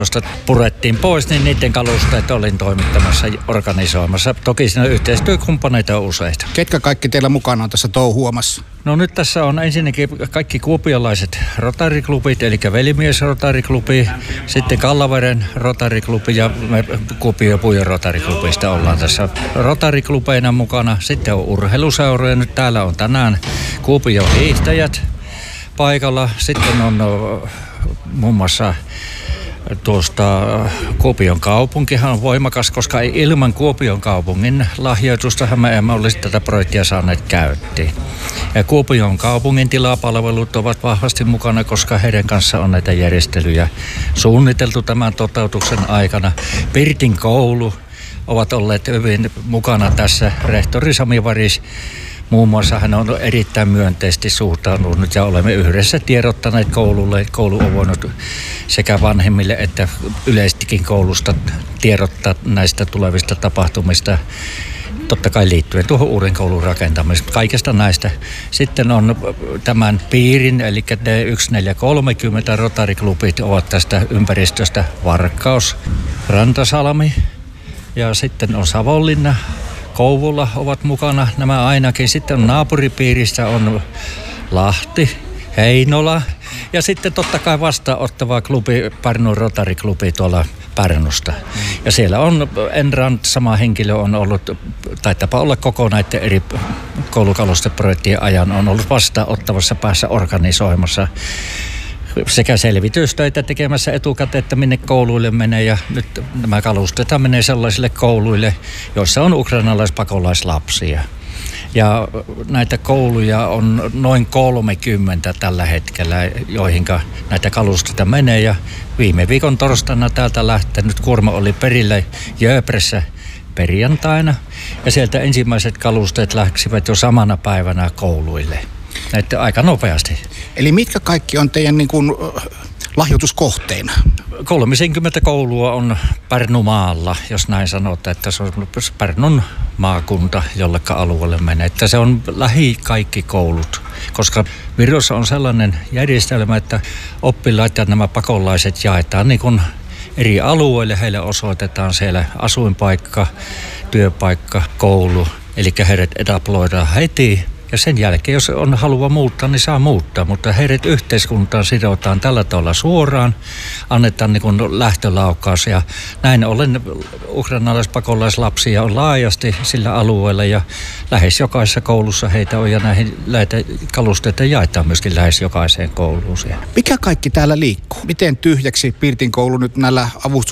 Tuosta purettiin pois, niin niiden kalusteet olin toimittamassa, organisoimassa. Toki siinä yhteistyökumppaneita on useita. Ketkä kaikki teillä mukana on tässä touhuamassa? No nyt tässä on ensinnäkin kaikki kuopiolaiset rotariklubit, eli Velimies rotariklubi, sitten Kallaveren rotariklubi ja me Kuopion ja Pujon rotariklubista ollaan tässä rotariklubeina mukana. Sitten on urheiluseuroja, nyt täällä on tänään Kuopion hiihtäjät paikalla. Sitten on muun muassa tuosta Kuopion kaupunkihan on voimakas, koska ilman Kuopion kaupungin lahjoitustahan me emme olisi tätä projektia saaneet käyttiin. Ja Kuopion kaupungin tilapalvelut ovat vahvasti mukana, koska heidän kanssa on näitä järjestelyjä suunniteltu tämän toteutuksen aikana. Pirtin koulu ovat olleet hyvin mukana tässä. Rehtori Sami Varis muun muassa hän on erittäin myönteisesti suhtautunut ja olemme yhdessä tiedottaneet koululle. Koulu on voinut sekä vanhemmille että yleistikin koulusta tiedottaa näistä tulevista tapahtumista. Totta kai liittyen tuohon uuden koulun rakentamiseen. Kaikesta näistä. Sitten on tämän piirin, eli D1430 rotariklubit ovat tästä ympäristöstä Varkaus, Rantasalmi ja sitten on Savonlinna. Kouvola ovat mukana nämä ainakin. Sitten on naapuripiiristä on Lahti, Heinola ja sitten totta kai vastaanottava klubi, Pärnun rotariklubi tuolla Pärnusta. Ja siellä on Enrand, sama henkilö on ollut, taitapa olla koko näiden eri koulukalusteprojektien ajan, on ollut vastaanottavassa päässä organisoimassa sekä selvitystöitä tekemässä etukäteen, että minne kouluille menee. Ja nyt nämä kalusteet menee sellaisille kouluille, joissa on ukrainalaispakolaisia. Ja näitä kouluja on noin 30 tällä hetkellä, joihinka näitä kalusteita menee. Ja viime viikon torstaina täältä lähtenyt kuorma oli perille Jööpressä perjantaina. Ja sieltä ensimmäiset kalusteet läksivät jo samana päivänä kouluille. Näitä aika nopeasti. Eli mitkä kaikki on teidän lahjoituskohteina? 30 koulua on Pärnumaalla, jos näin sanotaan, että se on Pärnun maakunta, jolleka alueelle menee. Että se on lähi kaikki koulut, koska Virossa on sellainen järjestelmä, että oppilaat ja nämä pakolaiset jaetaan niin kuin eri alueille. Heille osoitetaan siellä asuinpaikka, työpaikka, koulu, eli heidät etaploidaan heti. Ja sen jälkeen, jos on halua muuttaa, niin saa muuttaa, mutta heidät yhteiskuntaan sidotaan tällä tavalla suoraan, annetaan niin kuin lähtölaukaus ja näin ollen ukrainalaispakolaisia on laajasti sillä alueella ja lähes jokaisessa koulussa heitä on ja näitä kalusteita jaetaan myöskin lähes jokaiseen kouluun siellä. Mikä kaikki täällä liikkuu? Miten tyhjäksi Pirtin koulu nyt näillä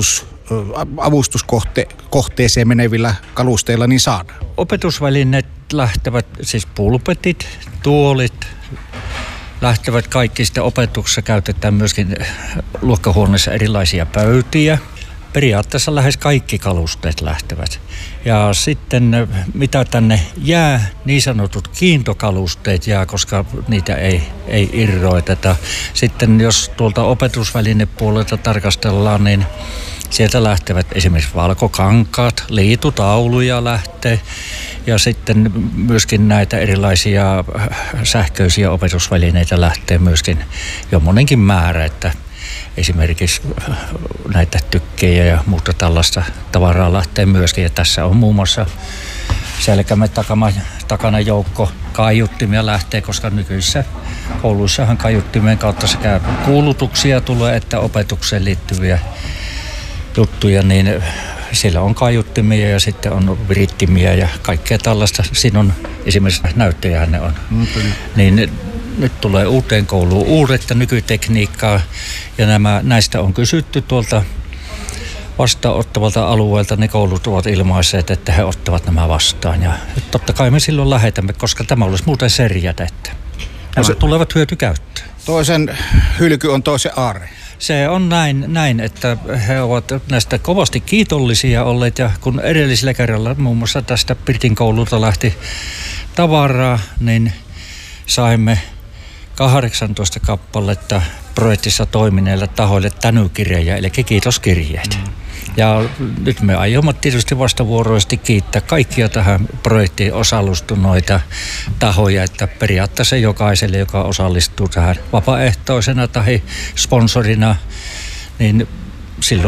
avustuskohteeseen menevillä kalusteilla niin saadaan? Opetusvälineet lähtevät, siis pulpetit, tuolit, lähtevät kaikki. Sitten opetuksessa käytetään myöskin luokkahuoneessa erilaisia pöytiä. Periaatteessa lähes kaikki kalusteet lähtevät. Ja sitten mitä tänne jää, niin sanotut kiintokalusteet jää, koska niitä ei irroiteta. Sitten jos tuolta opetusvälinepuolelta tarkastellaan, niin sieltä lähtevät esimerkiksi valkokankaat, liitutauluja lähtee ja sitten myöskin näitä erilaisia sähköisiä opetusvälineitä lähtee myöskin jo monenkin määrä, että esimerkiksi näitä tykkejä ja muuta tällaista tavaraa lähtee myöskin. Ja tässä on muun muassa selkämme takana joukko kaiuttimia lähtee, koska nykyisissä kouluissahan kaiuttimien kautta sekä kuulutuksia tulee että opetukseen liittyviä juttuja, niin siellä on kaiuttimia ja sitten on virittimiä ja kaikkea tällaista. Siinä on esimerkiksi näyttöjähän ne on. Niin nyt tulee uuteen kouluun uudetta nykytekniikkaa ja näistä on kysytty tuolta vastaanottavalta alueelta. Ne koulut ovat ilmaisseet, että he ottavat nämä vastaan ja totta kai me silloin lähetämme, koska tämä olisi muuten serjätettä. Nämä tulevat hyötykäyttöön. Toisen hylky on toisen aarre. Se on näin, että he ovat näistä kovasti kiitollisia olleet ja kun edellisellä kerralla muun muassa tästä Pirtin koululta lähti tavaraa, niin saimme 18 kappaletta projektissa toimineille tahoille tänykirjeitä, eli kiitoskirjeitä. Ja nyt me aiomme tietysti vastavuoroisesti kiittää kaikkia tähän projektiin osallistuneita tahoja, että periaatteessa jokaiselle, joka osallistuu tähän vapaaehtoisena tai sponsorina, niin silloin